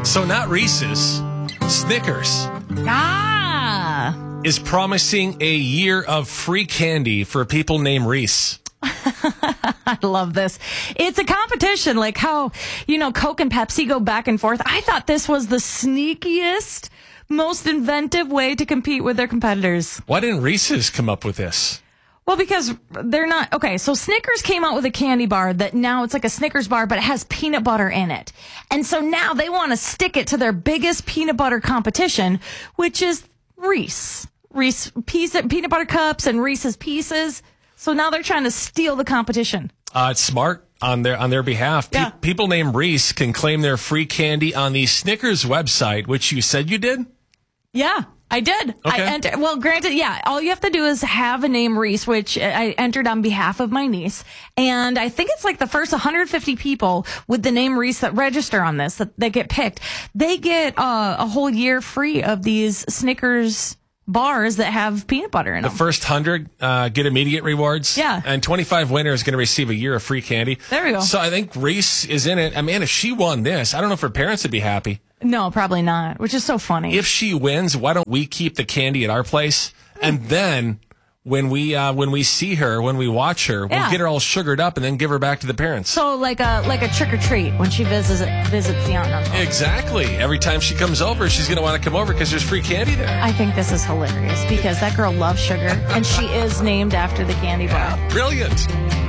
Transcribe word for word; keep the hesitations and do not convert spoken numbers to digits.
So not Reese's, Snickers Ah. is promising a year of free candy for people named Reese. I love this. It's a competition, like how, you know, Coke and Pepsi go back and forth. I thought this was the sneakiest, most inventive way to compete with their competitors. Why didn't Reese's come up with this? Well, because they're not, okay, so Snickers came out with a candy bar that now it's like a Snickers bar, but it has peanut butter in it. And so now they want to stick it to their biggest peanut butter competition, which is Reese. Reese piece, peanut butter cups and Reese's Pieces. So now they're trying to steal the competition. Uh, it's smart on their on their behalf. Pe- Yeah. People named Reese can claim their free candy on the Snickers website, which you said you did? Yeah, I did. Okay. I enter, well, granted, yeah, all you have to do is have a name Reese, which I entered on behalf of my niece. And I think it's like the first one hundred fifty people with the name Reese that register on this, that, that get picked. They get uh, a whole year free of these Snickers bars that have peanut butter in The them. first one hundred uh, get immediate rewards. Yeah. And twenty-five winners going to receive a year of free candy. There we go. So I think Reese is in it. I mean, if she won this, I don't know if her parents would be happy. No, probably not, which is so funny. If she wins, why don't we keep the candy at our place? And then when we uh, when we see her, when we watch her, we'll Yeah. get her all sugared up and then give her back to the parents. So like a like a trick or treat when she visits visits the aunt and uncle. Exactly. Every time she comes over, she's going to want to come over because there's free candy there. I think this is hilarious because that girl loves sugar and she is named after the candy bar. Brilliant.